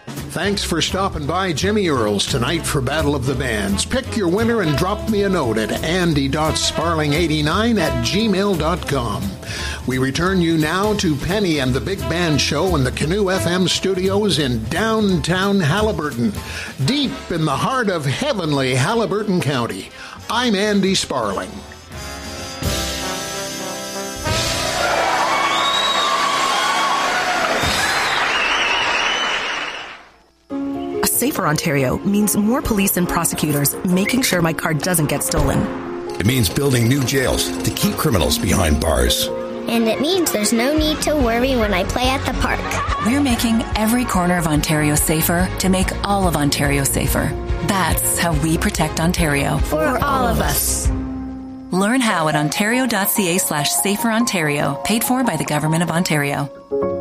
Thanks for stopping by Jimmy Earls tonight for Battle of the Bands. Pick your winner and drop me a note at andy.sparling89@gmail.com. We return you now to Penny and the Big Band Show in the Canoe FM studios in downtown Haliburton, deep in the heart of heavenly Haliburton County. I'm Andy Sparling. Safer Ontario means more police and prosecutors making sure my car doesn't get stolen. It means building new jails to keep criminals behind bars. And it means there's no need to worry when I play at the park. We're making every corner of Ontario safer to make all of Ontario safer. That's how we protect Ontario. For all of us. Learn how at ontario.ca/saferontario, paid for by the Government of Ontario.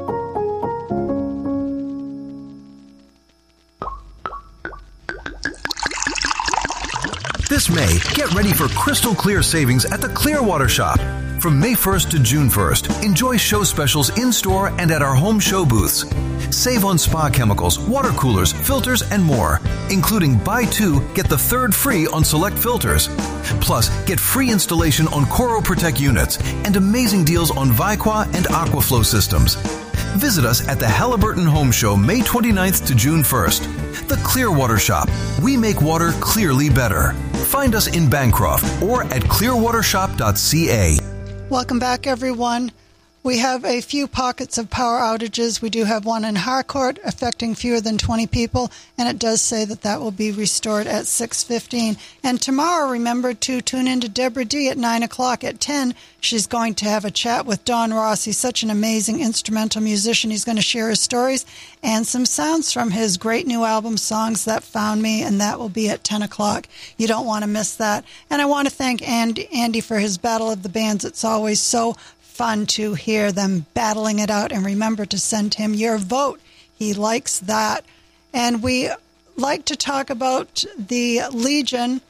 This May, get ready for crystal clear savings at the Clearwater Shop. From May 1st to June 1st, enjoy show specials in-store and at our home show booths. Save on spa chemicals, water coolers, filters, and more, including buy two, get the third free on select filters. Plus, get free installation on Coro Protect units and amazing deals on Vicqua and Aquaflow systems. Visit us at the Haliburton Home Show May 29th to June 1st. The Clearwater Shop. We make water clearly better. Find us in Bancroft or at clearwatershop.ca. Welcome back, everyone. We have a few pockets of power outages. We do have one in Harcourt affecting fewer than 20 people, and it does say that that will be restored at 6:15. And tomorrow, remember to tune into Deborah D. at 9 o'clock. At 10, she's going to have a chat with Don Ross. He's such an amazing instrumental musician. He's going to share his stories and some sounds from his great new album, Songs That Found Me, and that will be at 10 o'clock. You don't want to miss that. And I want to thank Andy for his Battle of the Bands. It's always so fun to hear them battling it out, and remember to send him your vote. He likes that. And we like to talk about the Legion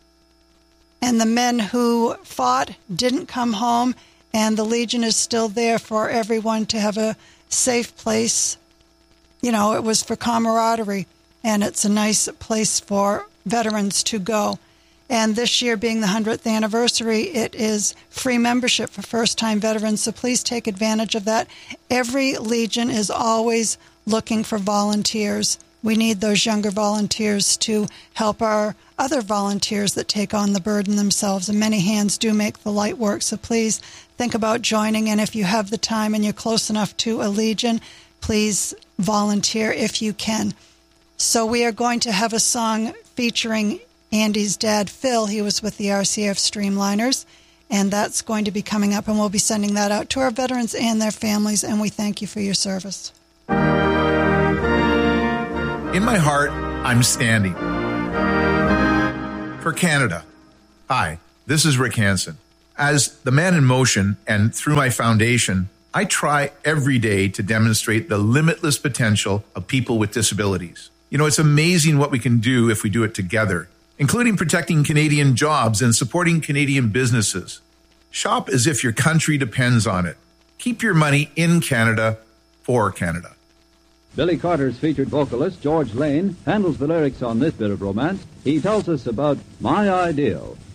and the men who fought, didn't come home, and the Legion is still there for everyone to have a safe place. You know, it was for camaraderie, and it's a nice place for veterans to go. And this year being the 100th anniversary, it is free membership for first-time veterans, so please take advantage of that. Every Legion is always looking for volunteers. We need those younger volunteers to help our other volunteers that take on the burden themselves, and many hands do make the light work, so please think about joining, and if you have the time and you're close enough to a Legion, please volunteer if you can. So we are going to have a song featuring Andy's dad, Phil. He was with the RCF Streamliners, and that's going to be coming up, and we'll be sending that out to our veterans and their families, and we thank you for your service. In my heart, I'm standing for Canada. Hi, this is Rick Hansen. As the Man in Motion and through my foundation, I try every day to demonstrate the limitless potential of people with disabilities. You know, it's amazing what we can do if we do it together, including protecting Canadian jobs and supporting Canadian businesses. Shop as if your country depends on it. Keep your money in Canada for Canada. Billy Carter's featured vocalist, George Lane, handles the lyrics on this bit of romance. He tells us about My Ideal.